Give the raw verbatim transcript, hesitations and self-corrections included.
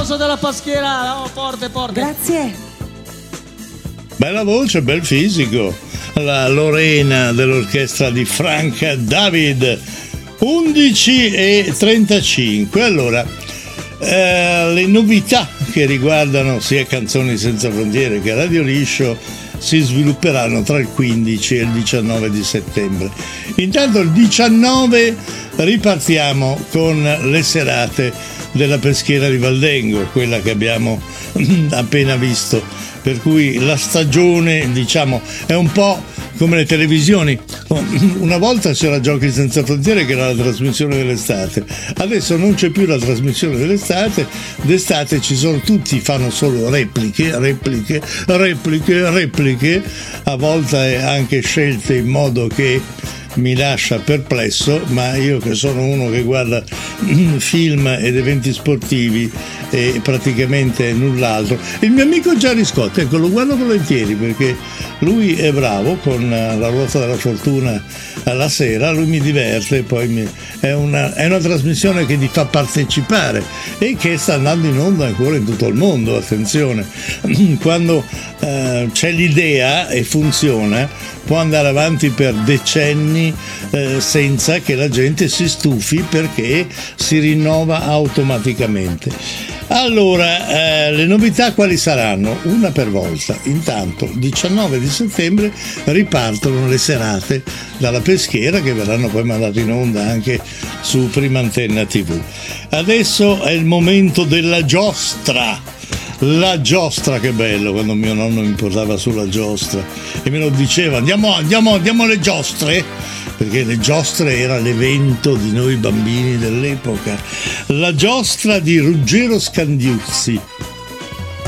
applauso della Paschiera, oh, forte, forte. Grazie. Bella voce, bel fisico. La Lorena dell'orchestra di Frank David. undici e trentacinque. Allora, eh, le novità che riguardano sia Canzoni Senza Frontiere che Radio Liscio si svilupperanno tra il quindici e il diciannove di settembre. Intanto il diciannove ripartiamo con le serate della Peschiera di Valdengo, quella che abbiamo appena visto, per cui la stagione, diciamo, è un po' come le televisioni. Una volta c'era Giochi Senza Frontiere, che era la trasmissione dell'estate, adesso non c'è più la trasmissione dell'estate, d'estate ci sono tutti, fanno solo repliche, repliche, repliche, repliche, a volte anche scelte in modo che mi lascia perplesso, ma io che sono uno che guarda film ed eventi sportivi e praticamente null'altro. Il mio amico Gianni Scott, ecco, lo guardo volentieri perché lui è bravo con la ruota della fortuna alla sera, lui mi diverte, poi mi, è, una, è una trasmissione che ti fa partecipare e che sta andando in onda ancora in tutto il mondo, attenzione, quando eh, c'è l'idea e funziona può andare avanti per decenni eh, senza che la gente si stufi, perché si rinnova automaticamente. Allora, eh, le novità quali saranno? Una per volta. Intanto, diciannove di settembre ripartono le serate dalla Peschiera, che verranno poi mandate in onda anche su Prima Antenna tivù. Adesso è il momento della giostra. La giostra, che bello quando mio nonno mi portava sulla giostra e me lo diceva, andiamo, andiamo, andiamo alle giostre, perché le giostre era l'evento di noi bambini dell'epoca. La giostra di Ruggero Scandiuzzi,